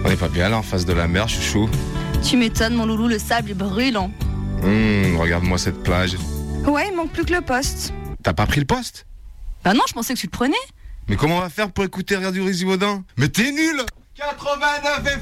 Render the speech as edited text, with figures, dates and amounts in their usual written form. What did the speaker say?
On n'est pas bien là en face de la mer, chouchou. Tu m'étonnes, mon loulou, le sable est brûlant. Regarde-moi cette plage. Ouais, il manque plus que le poste. T'as pas pris le poste? Bah non, je pensais que tu le prenais. Mais comment on va faire pour écouter Radio Rizivaudin? Mais t'es nul! 89 FM.